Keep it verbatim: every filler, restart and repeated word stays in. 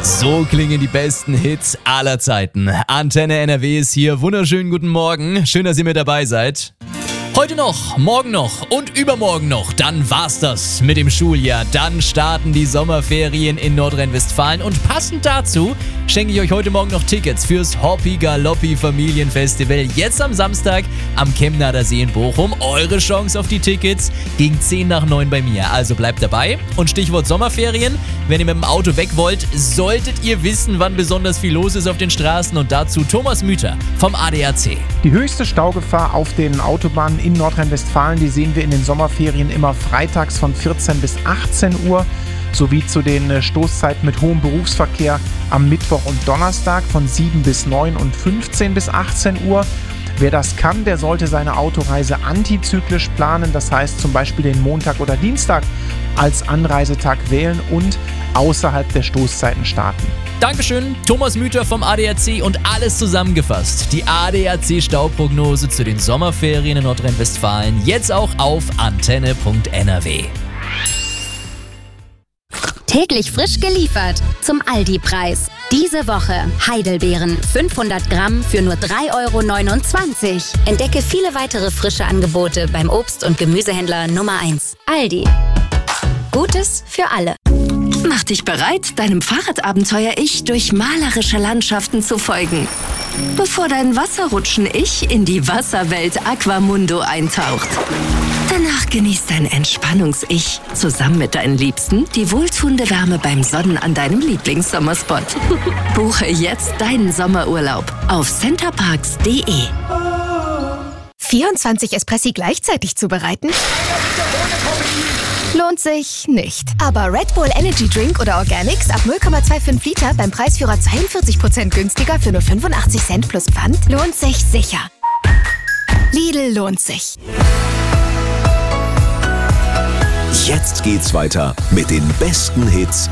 So klingen die besten Hits aller Zeiten. Antenne N R W ist hier. Wunderschönen guten Morgen. Schön, dass ihr mit dabei seid. Heute noch, morgen noch und übermorgen noch. Dann war's das mit dem Schuljahr. Dann starten die Sommerferien in Nordrhein-Westfalen. Und passend dazu schenke ich euch heute Morgen noch Tickets fürs Hoppi Galoppi Familienfestival. Jetzt am Samstag am Chemnader See in Bochum. Eure Chance auf die Tickets gegen zehn nach neun bei mir. Also bleibt dabei. Und Stichwort Sommerferien. Wenn ihr mit dem Auto weg wollt, solltet ihr wissen, wann besonders viel los ist auf den Straßen. Und dazu Thomas Müther vom A D A C. Die höchste Staugefahr auf den Autobahnen in Nordrhein-Westfalen, die sehen wir in den Sommerferien immer freitags von vierzehn bis achtzehn Uhr, sowie zu den Stoßzeiten mit hohem Berufsverkehr am Mittwoch und Donnerstag von sieben bis neun und fünfzehn bis achtzehn Uhr. Wer das kann, der sollte seine Autoreise antizyklisch planen, das heißt zum Beispiel den Montag oder Dienstag als Anreisetag wählen und außerhalb der Stoßzeiten starten. Dankeschön, Thomas Müther vom A D A C und alles zusammengefasst. Die A D A C-Stauprognose zu den Sommerferien in Nordrhein-Westfalen jetzt auch auf antenne punkt n r w. Täglich frisch geliefert zum Aldi-Preis. Diese Woche Heidelbeeren fünfhundert Gramm für nur drei Euro neunundzwanzig. Entdecke viele weitere frische Angebote beim Obst- und Gemüsehändler Nummer eins. Aldi. Gutes für alle. Mach dich bereit, deinem Fahrradabenteuer-Ich durch malerische Landschaften zu folgen. Bevor dein Wasserrutschen-Ich in die Wasserwelt Aquamundo eintaucht. Danach genießt dein Entspannungs-Ich zusammen mit deinen Liebsten die wohltuende Wärme beim Sonnen an deinem Lieblingssommerspot. Buche jetzt deinen Sommerurlaub auf centerparks punkt d e. vierundzwanzig Espressi gleichzeitig zubereiten? Lohnt sich nicht. Aber Red Bull Energy Drink oder Organics ab null Komma fünfundzwanzig Liter beim Preisführer zweiundvierzig Prozent günstiger für nur fünfundachtzig Cent plus Pfand lohnt sich sicher. Lidl lohnt sich. Jetzt geht's weiter mit den besten Hits